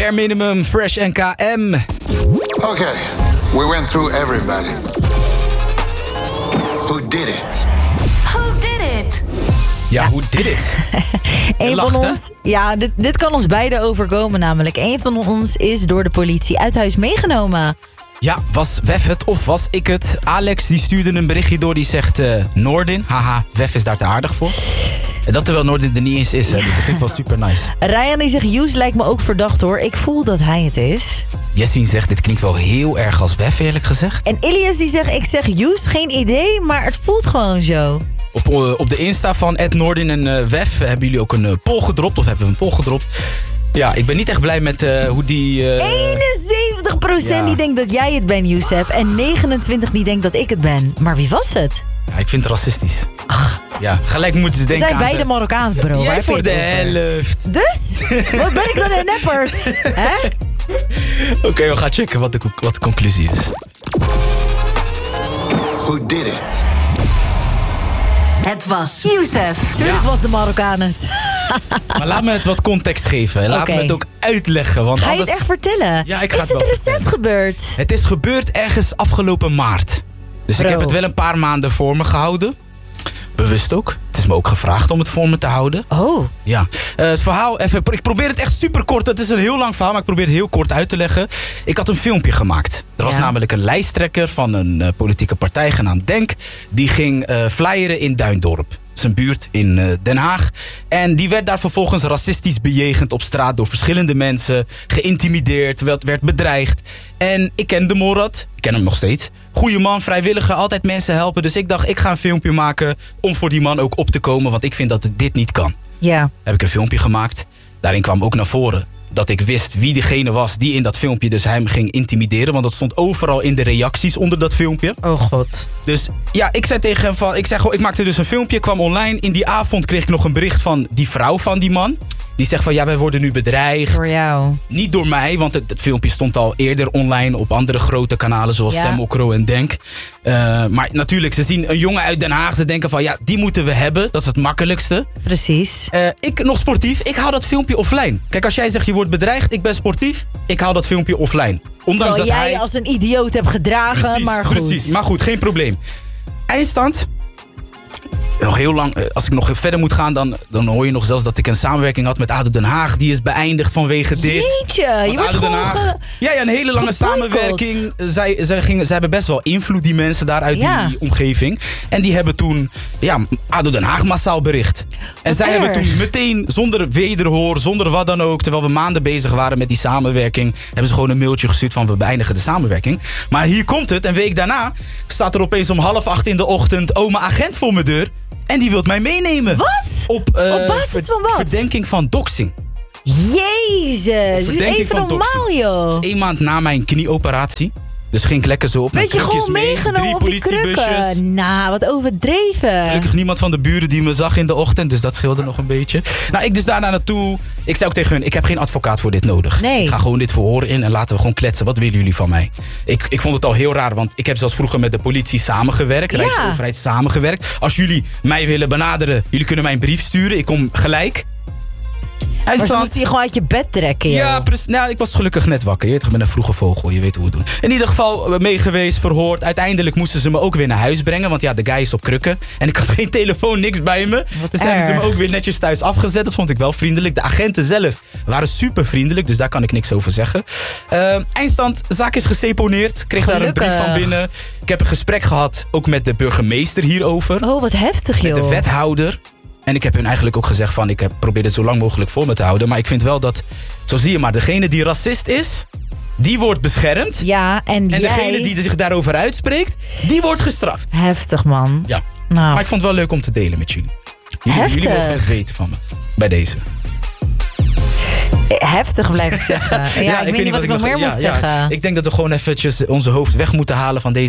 Bare Minimum, Fresh NKM. Okay, we went through everybody. Who did it? Who did it? Ja, hoe did it? Eén van ons, ja, dit kan ons beiden overkomen namelijk. Eén van ons is door de politie uit huis meegenomen. Ja, was Wef het of was ik het? Alex die stuurde een berichtje door die zegt... Noordin, haha, Wef is daar te aardig voor. En dat terwijl Noordin er niet eens is, hè, dus dat vind ik wel super nice. Ryan die zegt, Joes lijkt me ook verdacht hoor. Ik voel dat hij het is. Jessien zegt, dit klinkt wel heel erg als Wef eerlijk gezegd. En Ilias die zegt, ik zeg Joes, geen idee, maar het voelt gewoon zo. Op de Insta van @Noordin en Wef hebben jullie ook een poll gedropt, of hebben we een poll gedropt. Ja, ik ben niet echt blij met hoe die... 71% die denkt dat jij het bent, Youssef. En 29% die denkt dat ik het ben. Maar wie was het? Ja, ik vind het racistisch. Ach. Ja, gelijk moeten ze denken aan... We zijn beide Marokkaans, bro. Jij voor de helft. Dus? Wat ben ik dan een neppert? Hè? Oké, we gaan checken wat de conclusie is. Who did it? Het was Youssef. Tuurlijk was de Marokkaan het. Maar laat me het wat context geven. Laat me het ook uitleggen. Want ga je het echt vertellen? Ja, ik ga is het recent gebeurd? Het is gebeurd ergens afgelopen maart. Dus ik heb het wel een paar maanden voor me gehouden. Bewust ook. Het is me ook gevraagd om het voor me te houden. Oh. Ja. Het verhaal, ik probeer het echt super kort. Het is een heel lang verhaal, maar ik probeer het heel kort uit te leggen. Ik had een filmpje gemaakt. Er was namelijk een lijsttrekker van een politieke partij genaamd Denk. Die ging flyeren in Duindorp. Dat is een buurt in Den Haag. En die werd daar vervolgens racistisch bejegend op straat door verschillende mensen. Geïntimideerd, werd bedreigd. En ik kende Morad. Ik ken hem nog steeds. Goeie man, vrijwilliger, altijd mensen helpen. Dus ik dacht, ik ga een filmpje maken om voor die man ook op te komen. Want ik vind dat het dit niet kan. Ja. Heb ik een filmpje gemaakt. Daarin kwam ook naar voren dat ik wist wie degene was die in dat filmpje dus hem ging intimideren. Want dat stond overal in de reacties onder dat filmpje. Oh god. Dus ja, ik zei tegen hem van, ik maakte dus een filmpje, kwam online. In die avond kreeg ik nog een bericht van die vrouw van die man. Die zegt van, ja, wij worden nu bedreigd. Door jou. Niet door mij, want het filmpje stond al eerder online op andere grote kanalen zoals Sam Okro en Denk. Maar natuurlijk, ze zien een jongen uit Den Haag. Ze denken van, ja, die moeten we hebben. Dat is het makkelijkste. Precies. Ik nog sportief, ik hou dat filmpje offline. Kijk, als jij zegt je wordt bedreigd, ik ben sportief. Ik hou dat filmpje offline. Ondanks dat jij als een idioot hebt gedragen, precies, maar goed. Precies, maar goed, geen probleem. Eindstand. Nog heel lang, als ik nog verder moet gaan, dan hoor je nog zelfs dat ik een samenwerking had met ADO Den Haag. Die is beëindigd vanwege dit. Jeetje, je wordt gewoon Ja, een hele lange samenwerking. Zij hebben best wel invloed, die mensen daar uit die omgeving. En die hebben toen ADO Den Haag massaal bericht. En zij hebben toen meteen, zonder wederhoor, zonder wat dan ook, terwijl we maanden bezig waren met die samenwerking, hebben ze gewoon een mailtje gestuurd van we beëindigen de samenwerking. Maar hier komt het, een week daarna staat er opeens om 7:30 in de ochtend oma agent voor mijn deur. En die wilt mij meenemen. Wat? Op basis van wat? Verdenking van doxing. Jezus, even normaal joh. Dat is 1 maand na mijn knieoperatie. Dus ging ik lekker zo op mijn krukjes mee. Meegenomen 3 op die politiebusjes. Nou, wat overdreven. Gelukkig niemand van de buren die me zag in de ochtend. Dus dat scheelde nog een beetje. Nou, ik dus daarna naartoe. Ik zei ook tegen hun, ik heb geen advocaat voor dit nodig. Nee. Ik ga gewoon dit verhoor in en laten we gewoon kletsen. Wat willen jullie van mij? Ik vond het al heel raar, want ik heb zelfs vroeger met de politie samengewerkt. Rijksoverheid samengewerkt. Als jullie mij willen benaderen, jullie kunnen mij een brief sturen. Ik kom gelijk. Maar ze moesten je gewoon uit je bed trekken, joh. Ja, precies. Nou, ik was gelukkig net wakker. Ik ben een vroege vogel, je weet hoe we het doen. In ieder geval mee geweest, verhoord. Uiteindelijk moesten ze me ook weer naar huis brengen. Want ja, de guy is op krukken. En ik had geen telefoon, niks bij me. Dus hebben ze me ook weer netjes thuis afgezet. Dat vond ik wel vriendelijk. De agenten zelf waren super vriendelijk. Dus daar kan ik niks over zeggen. Eindstand, zaak is geseponeerd. Kreeg daar een brief van binnen. Ik heb een gesprek gehad, ook met de burgemeester hierover. Oh, wat heftig, joh. Met de wethouder. En ik heb hun eigenlijk ook gezegd van, ik heb probeerd het zo lang mogelijk voor me te houden. Maar ik vind wel dat, zo zie je maar, degene die racist is, die wordt beschermd. Ja, en degene die zich daarover uitspreekt, die wordt gestraft. Heftig, man. Ja. Nou. Maar ik vond het wel leuk om te delen met jullie. Jullie mogen het weten van me. Bij deze. Heftig blijf ik zeggen. Ja, ik weet niet wat ik nog meer moet zeggen. Ik denk dat we gewoon eventjes onze hoofd weg moeten halen van deze